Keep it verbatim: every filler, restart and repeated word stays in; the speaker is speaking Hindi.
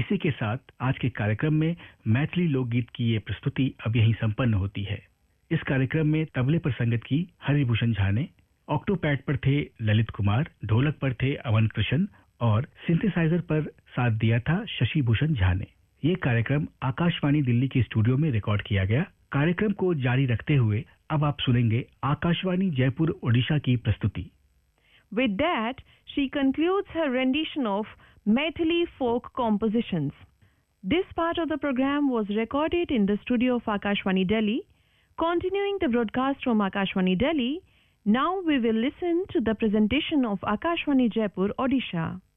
इसी के साथ आज के कार्यक्रम में मैथिली लोकगीत की ये प्रस्तुति अब यहीं संपन्न होती है। इस कार्यक्रम में तबले पर संगत की हरिभूषण झा ने, ऑक्टोपैड पर थे ललित कुमार, ढोलक पर थे अवन कृष्ण और सिंथेसाइजर पर साथ दिया था शशि भूषण झा ने। ये कार्यक्रम आकाशवाणी दिल्ली के स्टूडियो में रिकॉर्ड किया गया। कार्यक्रम को जारी रखते हुए अब आप सुनेंगे आकाशवाणी जयपुर ओडिशा की प्रस्तुति। With that, she concludes her rendition of Maithili folk compositions. This part of the program was recorded in the studio of Akashvani Delhi. Continuing the broadcast from Akashvani Delhi, now we will listen to the presentation of Akashvani Jaipur, Odisha.